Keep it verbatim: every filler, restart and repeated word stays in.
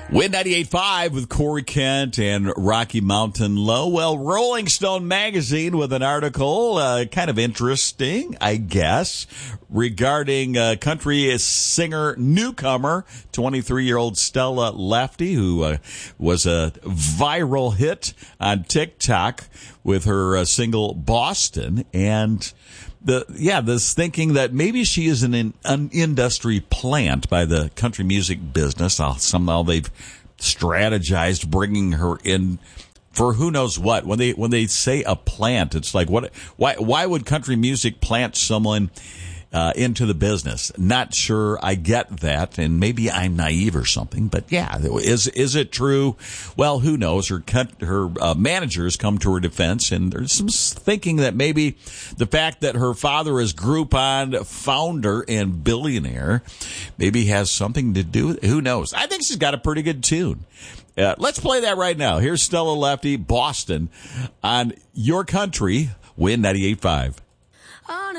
Win ninety-eight point five with Corey Kent and Rocky Mountain Low. Well, Rolling Stone magazine with an article, uh, kind of interesting, I guess, regarding uh, country singer newcomer, twenty-three-year-old Stella Lefty, who uh, was a viral hit on TikTok with her uh, single Boston. And the yeah, this thinking that maybe she is an, in, an industry plant by the country music business. Uh, somehow they've strategized bringing her in for who knows what. When they when they say a plant, it's like, what? Why why would country music plant someone uh, into the business? Not sure I get that, and maybe I'm naive or something. But yeah, is is it true? Well, who knows? Her her uh, managers come to her defense, and there's some thinking that maybe the fact that her father is Groupon founder and billionaire maybe has something to do with it. Who knows? I think she's got a pretty good tune. Uh, let's play that right now. Here's Stella Lefty, Boston, on Your Country, Win ninety-eight point five.